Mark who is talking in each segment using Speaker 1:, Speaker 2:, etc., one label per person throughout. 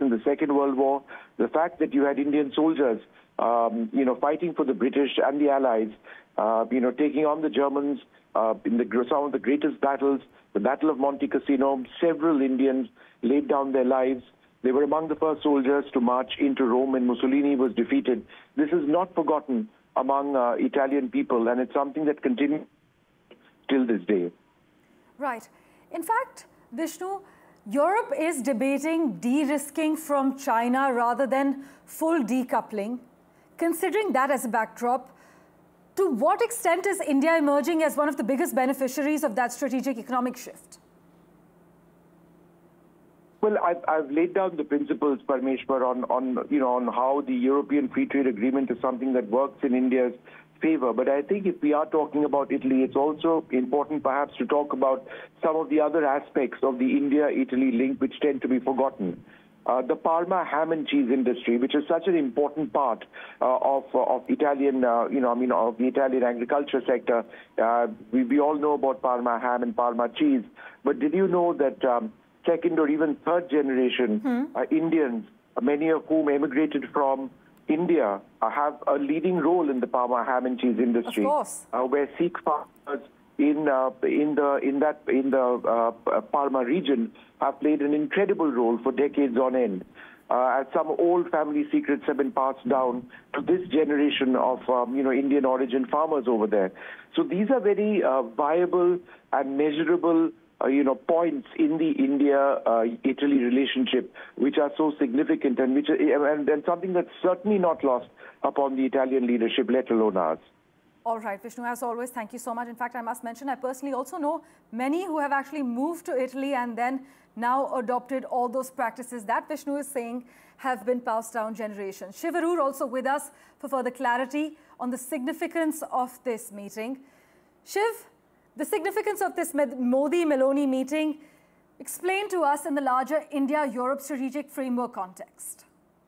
Speaker 1: in the Second World War, the fact that you had Indian soldiers, fighting for the British and the Allies, taking on the Germans in some of the greatest battles, the Battle of Monte Cassino. Several Indians laid down their lives. They were among the first soldiers to march into Rome when Mussolini was defeated. This is not forgotten among Italian people, and it's something that continues till this day.
Speaker 2: Right. In fact, Vishnu, Europe is debating de-risking from China rather than full decoupling. Considering that as a backdrop, to what extent is India emerging as one of the biggest beneficiaries of that strategic economic shift?
Speaker 1: Well, I've laid down the principles, Parmeshwar, on how the European Free Trade Agreement is something that works in India's favor. But I think if we are talking about Italy, it's also important perhaps to talk about some of the other aspects of the India-Italy link which tend to be forgotten. The Parma ham and cheese industry, which is such an important part of Italian, of the Italian agriculture sector. We all know about Parma ham and Parma cheese. But did you know that second or even third generation Indians, many of whom emigrated from India, have a leading role in the Parma ham and cheese industry,
Speaker 2: of course.
Speaker 1: Where Sikh farmers in the Parma region have played an incredible role for decades on end. As some old family secrets have been passed down to this generation of Indian origin farmers over there. So these are very viable and measurable points in the India-Italy relationship, which are so significant and something that's certainly not lost upon the Italian leadership, let alone ours.
Speaker 2: All right, Vishnu, as always, thank you so much. In fact, I must mention, I personally also know many who have actually moved to Italy and then now adopted all those practices that Vishnu is saying have been passed down generations. Shiv Arur also with us for further clarity on the significance of this meeting. Shiv, the significance of this Modi-Meloni meeting, explain to us in the larger India-Europe strategic framework context.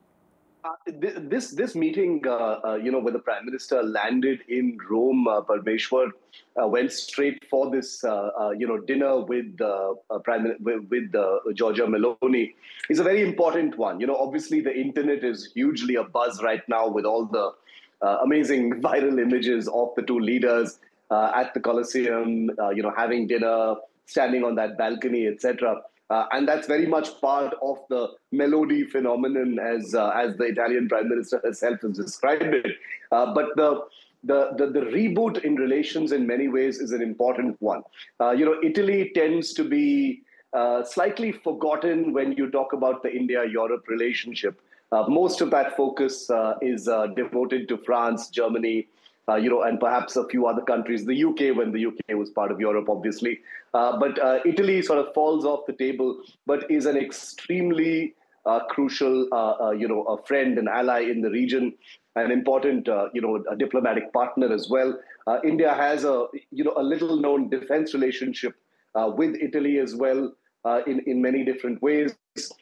Speaker 3: This meeting, where the Prime Minister landed in Rome, Parmeshwar, went straight for this, dinner with Giorgia Meloni, is a very important one. Obviously the internet is hugely abuzz right now with all the amazing viral images of the two leaders at the Colosseum, having dinner, standing on that balcony, etc. And that's very much part of the Melodi phenomenon, as the Italian Prime Minister herself has described it. But the reboot in relations in many ways is an important one. Italy tends to be slightly forgotten when you talk about the India-Europe relationship. Most of that focus is devoted to France, Germany, and perhaps a few other countries, the UK, when the UK was part of Europe, obviously. But Italy sort of falls off the table, but is an extremely crucial, a friend and ally in the region, an important, a diplomatic partner as well. India has a little-known defense relationship with Italy as well, in many different ways.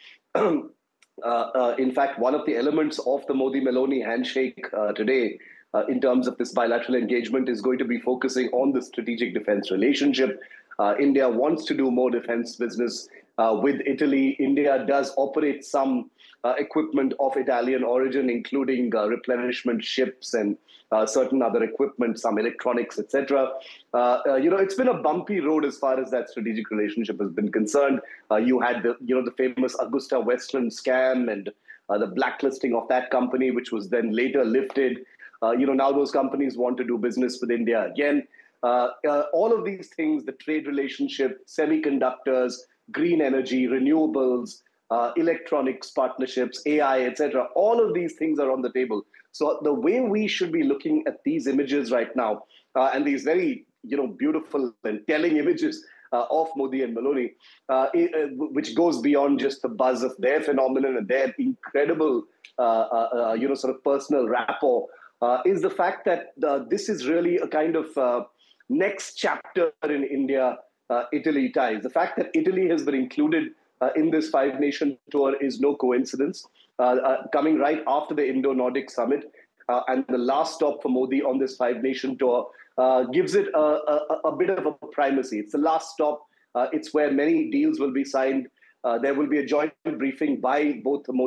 Speaker 3: In fact, one of the elements of the Modi-Meloni handshake today, in terms of this bilateral engagement, is going to be focusing on the strategic defense relationship. India wants to do more defense business with Italy. India does operate some equipment of Italian origin, including replenishment ships and certain other equipment, some electronics, etc. It's been a bumpy road as far as that strategic relationship has been concerned. You had the famous Augusta Westland scam and the blacklisting of that company, which was then later lifted. Now those companies want to do business with India again. All of these things, the trade relationship, semiconductors, green energy, renewables, electronics partnerships, AI, etc. All of these things are on the table. So the way we should be looking at these images right now, and these very beautiful and telling images of Modi and Meloni, which goes beyond just the buzz of their phenomenon and their incredible, sort of personal rapport, is the fact that this is really a kind of next chapter in India-Italy ties. The fact that Italy has been included in this five-nation tour is no coincidence. Coming right after the Indo-Nordic summit, and the last stop for Modi on this five-nation tour gives it a bit of a primacy. It's the last stop. It's where many deals will be signed. There will be a joint briefing by both Modi